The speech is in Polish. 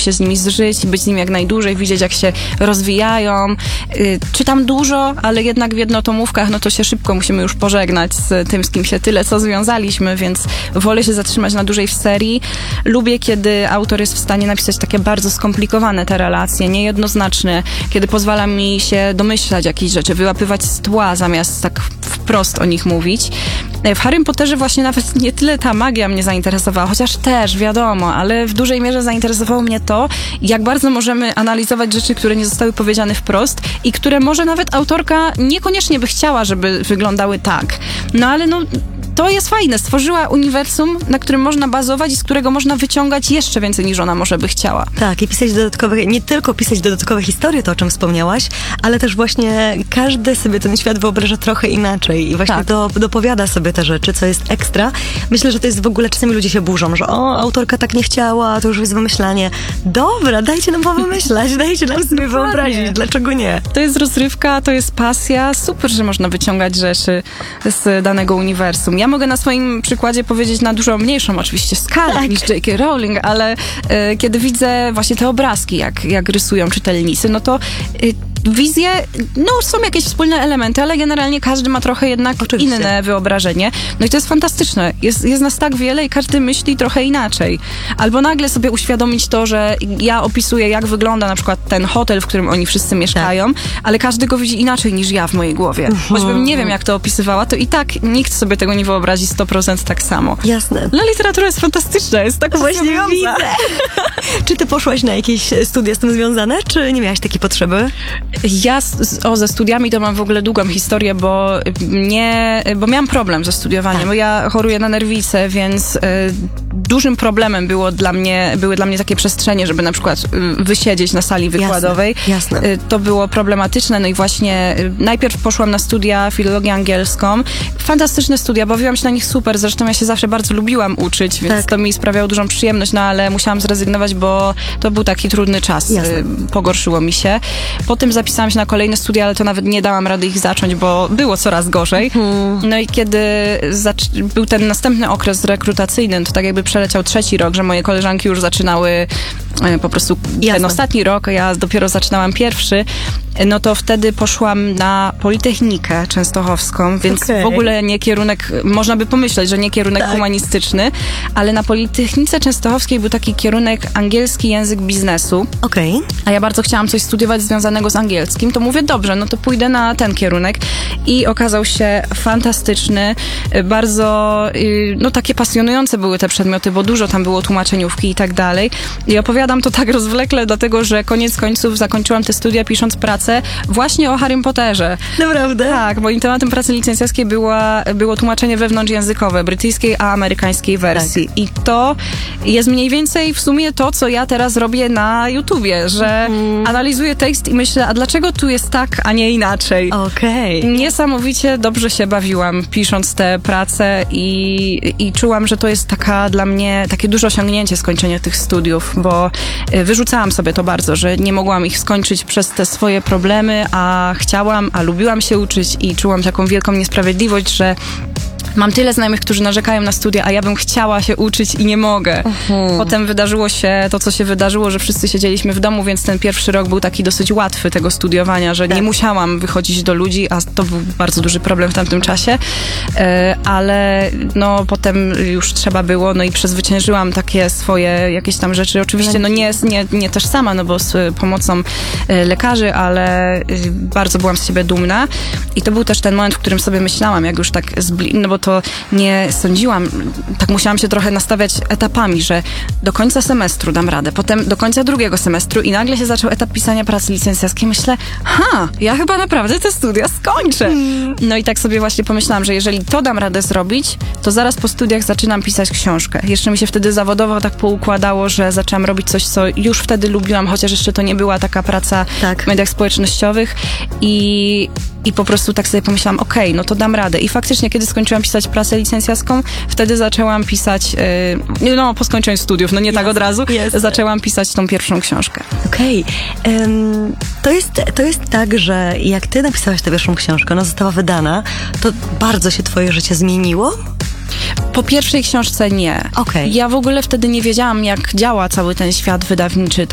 się z nimi zżyć, być z nimi jak najdłużej, widzieć jak się rozwijają. Czytam dużo, ale jednak w jednotomówkach, no to się szybko musimy już pożegnać z tym, z kim się tyle co związaliśmy, więc wolę się zatrzymać na dłużej w serii. Lubię, kiedy autor jest w stanie napisać takie bardzo skomplikowane te relacje, niejednoznaczne, kiedy pozwala mi się domyślać jakichś rzeczy, wyłapywać z tła, zamiast tak wprost o nich mówić. W Harrym Potterze właśnie nawet nie tyle ta magia mnie zainteresowała, chociaż też, wiadomo, ale w dużej mierze zainteresowało mnie to, jak bardzo możemy analizować rzeczy, które nie zostały powiedziane wprost i które może nawet autorka niekoniecznie by chciała, żeby wyglądały tak. No ale to jest fajne. Stworzyła uniwersum, na którym można bazować i z którego można wyciągać jeszcze więcej niż ona może by chciała. Tak, i pisać nie tylko pisać dodatkowe historie, to o czym wspomniałaś, ale też właśnie każdy sobie ten świat wyobraża trochę inaczej i właśnie dopowiada sobie te rzeczy, co jest ekstra. Myślę, że to jest w ogóle, czasami ludzie się burzą, że autorka tak nie chciała, to już jest wymyślanie. Dobra, dajcie nam powymyślać, dajcie nam sobie wyobrazić, dlaczego nie? To jest rozrywka, to jest pasja. Super, że można wyciągać rzeczy z danego uniwersum. Ja mogę na swoim przykładzie powiedzieć na dużo mniejszą oczywiście skalę niż J.K. Rowling, ale kiedy widzę właśnie te obrazki, jak rysują czytelnicy, no to wizje, są jakieś wspólne elementy, ale generalnie każdy ma trochę jednak inne wyobrażenie. No i to jest fantastyczne. Jest nas tak wiele i każdy myśli trochę inaczej. Albo nagle sobie uświadomić to, że ja opisuję, jak wygląda na przykład ten hotel, w którym oni wszyscy mieszkają, ale każdy go widzi inaczej niż ja w mojej głowie. Choćbym nie wiem, jak to opisywała, to i tak nikt sobie tego nie wyobrazi 100% tak samo. Jasne. No literatura jest fantastyczna, jest tak właśnie widzę. Czy ty poszłaś na jakieś studia z tym związane, czy nie miałaś takiej potrzeby? Ja ze studiami to mam w ogóle długą historię, bo miałam problem ze studiowaniem, bo ja choruję na nerwicę, więc dużym problemem były dla mnie takie przestrzenie, żeby na przykład wysiedzieć na sali wykładowej. Jasne. To było problematyczne, no i właśnie najpierw poszłam na studia filologię angielską. Fantastyczne studia, bawiłam się na nich super, zresztą ja się zawsze bardzo lubiłam uczyć, więc to mi sprawiało dużą przyjemność, no ale musiałam zrezygnować, bo to był taki trudny czas. Pogorszyło mi się. Potem zapisałam się na kolejne studia, ale to nawet nie dałam rady ich zacząć, bo było coraz gorzej. No i kiedy był ten następny okres rekrutacyjny, to tak jakby przeleciał 3. rok, że moje koleżanki już zaczynały po prostu ten ostatni rok, a ja dopiero zaczynałam 1. No to wtedy poszłam na Politechnikę Częstochowską, więc w ogóle nie kierunek, można by pomyśleć, że nie kierunek humanistyczny, ale na Politechnice Częstochowskiej był taki kierunek angielski język biznesu. A ja bardzo chciałam coś studiować związanego z angielskim, to mówię, dobrze, no to pójdę na ten kierunek i okazał się fantastyczny, bardzo, takie pasjonujące były te przedmioty, bo dużo tam było tłumaczeniówki i tak dalej. I opowiadam to tak rozwlekle, dlatego, że koniec końców zakończyłam te studia pisząc pracę właśnie o Harrym Potterze. Naprawdę? Tak, moim tematem pracy licencjackiej było tłumaczenie wewnątrzjęzykowe brytyjskiej a amerykańskiej wersji. I to jest mniej więcej w sumie to, co ja teraz robię na YouTubie, że analizuję tekst i myślę, a dlaczego tu jest tak, a nie inaczej? Niesamowicie dobrze się bawiłam, pisząc te prace i czułam, że to jest dla mnie takie duże osiągnięcie skończenie tych studiów, bo wyrzucałam sobie to bardzo, że nie mogłam ich skończyć przez te swoje problemy, a lubiłam się uczyć i czułam taką wielką niesprawiedliwość, że mam tyle znajomych, którzy narzekają na studia, a ja bym chciała się uczyć i nie mogę. Potem wydarzyło się to, co się wydarzyło, że wszyscy siedzieliśmy w domu, więc ten 1. rok był taki dosyć łatwy tego studiowania, że nie musiałam wychodzić do ludzi, a to był bardzo duży problem w tamtym czasie. Ale potem już trzeba było, i przezwyciężyłam takie swoje jakieś tam rzeczy. Oczywiście nie też sama, bo z pomocą lekarzy, ale bardzo byłam z siebie dumna. I to był też ten moment, w którym sobie myślałam, jak już tak bo to nie sądziłam, tak musiałam się trochę nastawiać etapami, że do końca semestru dam radę, potem do końca 2. semestru i nagle się zaczął etap pisania pracy licencjackiej. Myślę, ja chyba naprawdę te studia skończę. No i tak sobie właśnie pomyślałam, że jeżeli to dam radę zrobić, to zaraz po studiach zaczynam pisać książkę. Jeszcze mi się wtedy zawodowo tak poukładało, że zaczęłam robić coś, co już wtedy lubiłam, chociaż jeszcze to nie była taka praca w mediach społecznościowych i po prostu tak sobie pomyślałam, no to dam radę. I faktycznie, kiedy skończyłam pisać pracę licencjacką, wtedy zaczęłam pisać, po skończeniu studiów, nie tak od razu, zaczęłam pisać tą pierwszą książkę. To jest tak, że jak ty napisałaś tę pierwszą książkę, ona została wydana, to bardzo się twoje życie zmieniło? Po pierwszej książce nie. Ja w ogóle wtedy nie wiedziałam, jak działa cały ten świat wydawniczy,